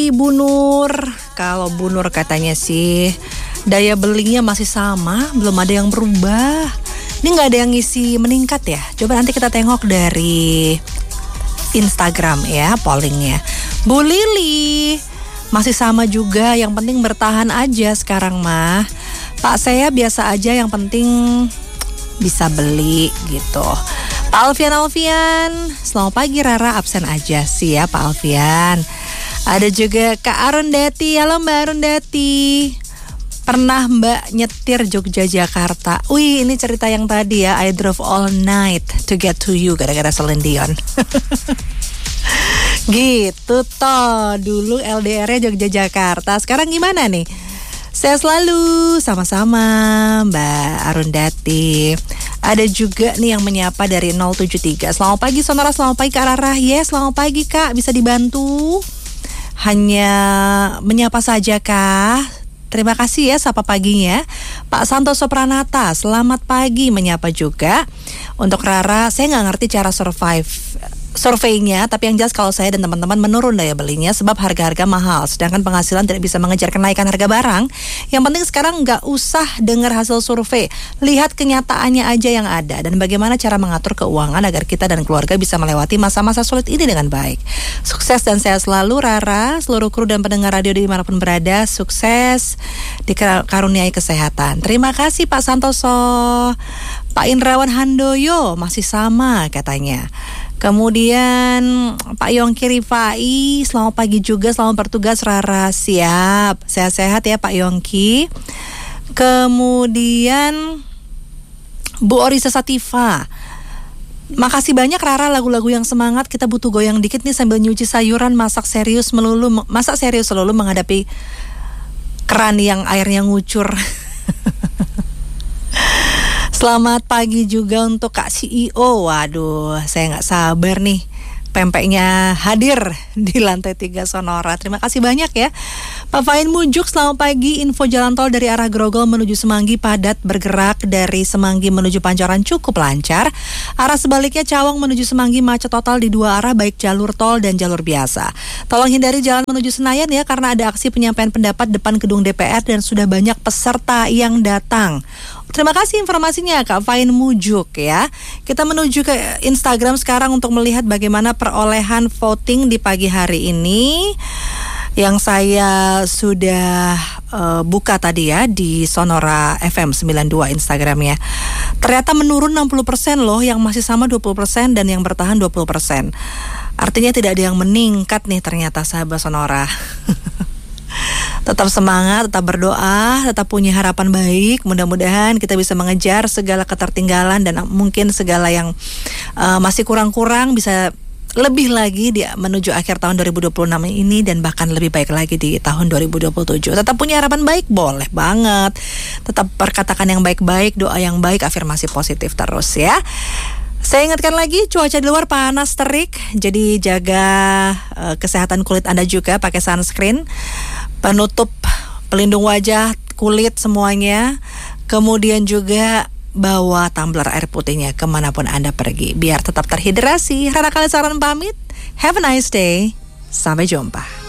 Bu Nur, kalau Bu Nur katanya sih daya belinya masih sama, belum ada yang berubah. Ini nggak ada yang ngisi meningkat ya. Coba nanti kita tengok dari Instagram ya pollingnya. Bu Lili masih sama juga, yang penting bertahan aja sekarang mah. Pak saya biasa aja, yang penting bisa beli gitu. Pak Alfian, selamat pagi Rara, absen aja sih ya Pak Alfian. Ada juga Kak Arundati, halo Mbak Arundati. Pernah Mbak nyetir Jogja Jakarta? Wih, ini cerita yang tadi ya, I drove all night to get to you gara-gara Celine Dion. Gitu toh, dulu LDR-nya Jogja Jakarta. Sekarang gimana nih? Saya selalu sama-sama Mbak Arundati. Ada juga nih yang menyapa dari 073. Selamat pagi Sonora, selamat pagi Kak Rara. Yes, selamat pagi Kak, bisa dibantu? Hanya menyapa saja kah? Terima kasih ya sapa paginya. Pak Santoso Pranata, selamat pagi, menyapa juga. Untuk Rara, saya nggak ngerti cara surveinya, tapi yang jelas kalau saya dan teman-teman menurun daya belinya sebab harga-harga mahal, sedangkan penghasilan tidak bisa mengejar kenaikan harga barang. Yang penting sekarang nggak usah dengar hasil survei, lihat kenyataannya aja yang ada dan bagaimana cara mengatur keuangan agar kita dan keluarga bisa melewati masa-masa sulit ini dengan baik. Sukses dan sehat selalu Rara, seluruh kru dan pendengar radio dimanapun berada, sukses, dikaruniai kesehatan. Terima kasih Pak Santoso. Pak Indrawan Handoyo masih sama katanya. Kemudian Pak Yongki Rifai, selamat pagi juga, selamat bertugas Rara, siap, sehat-sehat ya Pak Yongki. Kemudian Bu Orisa Sativa, makasih banyak Rara, lagu-lagu yang semangat, kita butuh goyang dikit nih sambil nyuci sayuran, masak serius selalu menghadapi keran yang airnya ngucur. Selamat pagi juga untuk Kak CEO. Waduh, saya nggak sabar nih pempeknya hadir di lantai 3 Sonora. Terima kasih banyak ya Pak Fain Mujuk, selamat pagi. Info jalan tol dari arah Grogol menuju Semanggi padat, bergerak dari Semanggi menuju Pancoran cukup lancar. Arah sebaliknya Cawang menuju Semanggi macet total di 2 arah, baik jalur tol dan jalur biasa. Tolong hindari jalan menuju Senayan ya, karena ada aksi penyampaian pendapat depan gedung DPR dan sudah banyak peserta yang datang. Terima kasih informasinya Kak Fain Mujuk ya. Kita menuju ke Instagram sekarang untuk melihat bagaimana perolehan voting di pagi hari ini, yang saya sudah buka tadi ya di Sonora FM 92 Instagramnya. Ternyata menurun 60% loh, yang masih sama 20% dan yang bertahan 20%. Artinya tidak ada yang meningkat nih ternyata sahabat Sonora. Tetap semangat, tetap berdoa, tetap punya harapan baik. Mudah-mudahan kita bisa mengejar segala ketertinggalan dan mungkin segala yang masih kurang-kurang bisa lebih lagi menuju akhir tahun 2026 ini dan bahkan lebih baik lagi di tahun 2027. Tetap punya harapan baik, boleh banget. Tetap perkatakan yang baik-baik, doa yang baik, afirmasi positif terus ya. Saya ingatkan lagi, cuaca di luar panas terik, jadi jaga kesehatan kulit Anda juga, pakai sunscreen, penutup pelindung wajah, kulit semuanya. Kemudian juga bawa tumbler air putihnya kemanapun Anda pergi, biar tetap terhidrasi. Rara Kalisaran pamit, have a nice day, sampai jumpa.